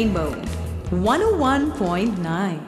Rainbow 101.9.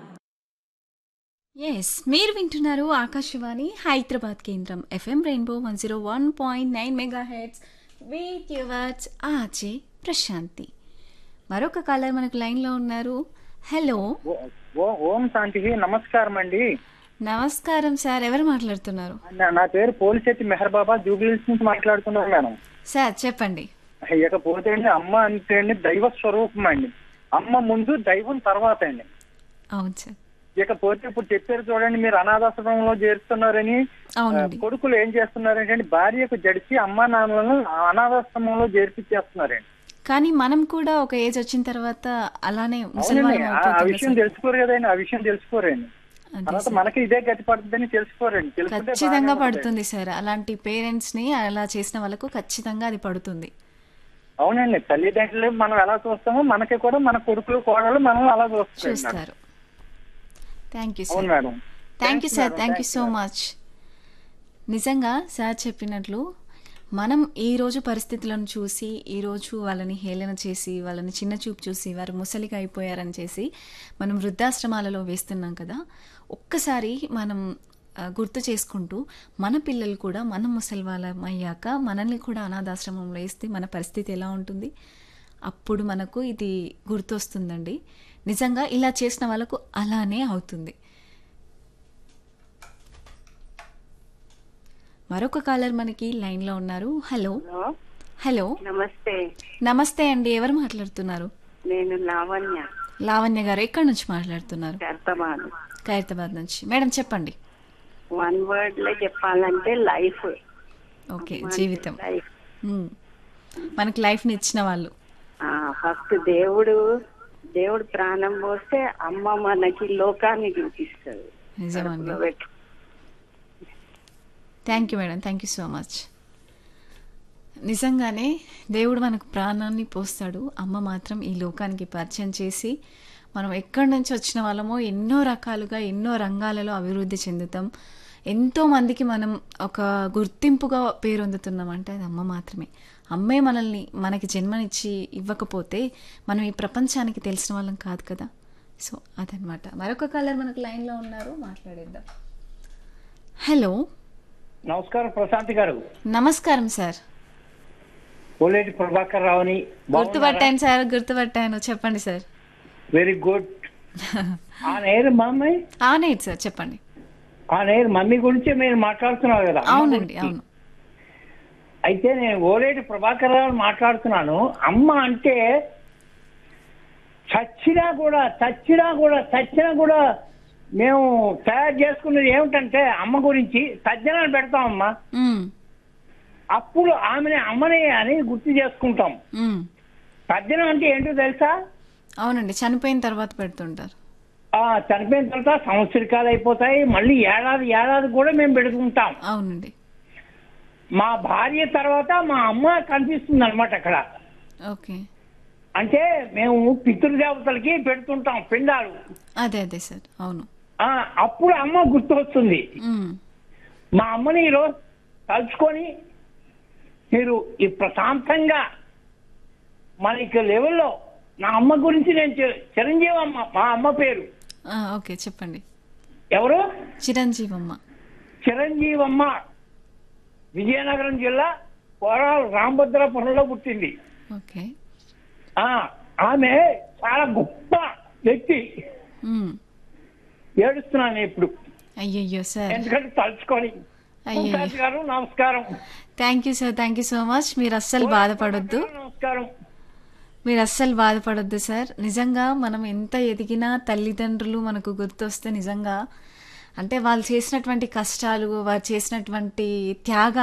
మీరు వింటున్నారు ఆకాశవాణి హైదరాబాద్ కేంద్రం FM rainbow 101.9 megahertz with yours RJ Prashanti. మరొక కాలర్ మనకు లైన్లో ఉన్నారు. హలో, ఓం శాంతికి నమస్కారం అండి. నమస్కారం సార్, ఎవరు మాట్లాడుతున్నారు? నా పేరు పోలిశెట్టి మెహర్ బాబా, జూబ్లీహిల్స్ నుంచి మాట్లాడుతున్నాను మేడం. సార్ చెప్పండి. ఇకపోతే అండి, అమ్మ అంటే అండి దైవ స్వరూపం అండి. అమ్మ ముందు, దైవం తర్వాత అండి. అవును సార్. ఇకపోతే ఇప్పుడు చెప్పారు చూడండి, మీరు అనాథాశ్రమంలో చేరుతున్నారని. కొడుకులు ఏం చేస్తున్నారంటే భార్యకు జడిచి అమ్మా నాన్నలను అనాథాశ్రమంలో చేర్పించేస్తున్నారండి. కానీ మనం కూడా ఒక ఏజ్ వచ్చిన తర్వాత అలానే ఆ విషయం తెలుసుకోరు కదండి, ఆ విషయం తెలుసుకోరండి. తర్వాత మనకి ఇదే గతి పడుతుందని తెలుసుకోరండి. ఖచ్చితంగా పడుతుంది సార్. అలాంటి పేరెంట్స్ ని అలా చేసిన వాళ్ళకు ఖచ్చితంగా అది పడుతుంది. అవునండి, తల్లిదండ్రులు మనం ఎలా చూస్తామో మనకి కూడా మన కొడుకులు కోడలు మనం అలా చూస్తారు. Thank you sir. Thank you sir, thank you so much. నిజంగా సార్ చెప్పినట్లు మనం ఈరోజు పరిస్థితులను చూసి, ఈరోజు వాళ్ళని హేళన చేసి, వాళ్ళని చిన్న చూపు చూసి, వారు ముసలిగా అయిపోయారని చేసి మనం వృద్ధాశ్రమాలలో వేస్తున్నాం కదా. ఒక్కసారి మనం గుర్తు చేసుకుంటూ మన పిల్లలు కూడా మనం ముసలి వాళ్ళం అయ్యాక మనల్ని కూడా అనాథాశ్రమంలో వేస్తే మన పరిస్థితి ఎలా ఉంటుంది? అప్పుడు మనకు ఇది గుర్తొస్తుందండి. నిజంగా ఇలా చేసిన వాళ్ళకు అలానే అవుతుంది. మరొక కాలర్ మనకి లైన్లో ఉన్నారు. హలో. హలో, నమస్తే. నమస్తే అండి, ఎవరు మాట్లాడుతున్నారు? నేను లావణ్య. లావణ్య గారు, ఎక్కడి నుంచి మాట్లాడుతున్నారు? ఖైరతాబాద్ నుంచి. మేడం చెప్పండి. వన్ వర్డ్ లో చెప్పాలంటే లైఫ్. ఓకే, జీవితం. మనకి లైఫ్ ని ఇచ్చిన వాళ్ళు. ఫస్ట్ దేవుడు ప్రాణం పోస్తే అమ్మ మనకి లోకాన్ని చూపిస్తుంది. నిజమండి. Thank you madam, thank you so much. నిజంగానే దేవుడు మనకు ప్రాణాన్ని పోస్తాడు, అమ్మ మాత్రం ఈ లోకానికి పరిచయం చేసి మనం ఎక్కడి నుంచి వచ్చిన వాళ్ళమో ఎన్నో రకాలుగా ఎన్నో రంగాలలో అభివృద్ధి చెందుతాం. ఎంతో మందికి మనం ఒక గుర్తింపుగా పేరొందుతున్నాం అంటే అది అమ్మ మాత్రమే. అమ్మే మనకి జన్మనిచ్చి ఇవ్వకపోతే మనం ఈ ప్రపంచానికి తెలిసిన వాళ్ళం కాదు కదా. సో అదనమాట. మరొక కాలర్ మనకు లైన్లో ఉన్నారు, మాట్లాడేద్దాం. హలో. నమస్కారం ప్రశాంతి గారు. నమస్కారం సార్. పోలేటి ప్రభాకర్ రావుని గుర్తుపట్టాను సార్, గుర్తుపట్టాను. చెప్పండి sir. Very good. On air mummy. On air sir, చెప్పండి. ఆన్ ఎయిర్ మమ్మీ గురించి మీరు మాట్లాడుతున్నారు కదా. అవునండి, అవును. అయితే నేను ఓలేటి ప్రభాకర్ రావు మాట్లాడుతున్నాను. అమ్మ అంటే చచ్చినా కూడా మేము తయారు చేసుకున్నది ఏమిటంటే అమ్మ గురించి సజ్జనాలు పెడతామమ్మా. అప్పుడు అమ్మని అని గుర్తు చేసుకుంటాం. సజ్జనం అంటే ఏంటో తెలుసా? అవునండి, చనిపోయిన తర్వాత పెడుతుంటారు. చనిపోయిన తర్వాత సంవత్సరికాలు అయిపోతాయి, మళ్ళీ ఏడాది కూడా మేము పెడుతుంటాం. అవునండి. మా భార్య తర్వాత మా అమ్మ కనిపిస్తుంది అనమాట అక్కడ. ఓకే. అంటే మేము పితృదేవతలకి పెడుతుంటాం పిండాలు. అదే సార్, అవును. అప్పుడు అమ్మ గుర్తు వస్తుంది. మా అమ్మని ఈరోజు తలుచుకొని మీరు ఈ ప్రశాంతంగా మనకి లెవెల్లో నా అమ్మ గురించి నేను చిరంజీవి అమ్మ, మా అమ్మ పేరు. ఓకే, చెప్పండి. ఎవరు? చిరంజీవమ్మ. విజయనగరం జిల్లా కోరాల రామభద్రాపురంలో పుట్టింది. ఓకే. ఆమె చాలా గొప్ప వ్యక్తి. ఏడుస్తున్నాను ఇప్పుడు. అయ్యయ్యో సార్, ఎందుకంటే తలుచుకొని. గారు నమస్కారం. Thank you sir, thank you so much. మీరు అస్సలు బాధపడొద్దు. నమస్కారం. మీరు అస్సలు బాధపడొద్దు సార్. నిజంగా మనం ఎంత ఎదిగినా తల్లిదండ్రులు మనకు గుర్తొస్తే నిజంగా అంటే వాళ్ళు చేసినటువంటి కష్టాలు, వారు చేసినటువంటి త్యాగాలు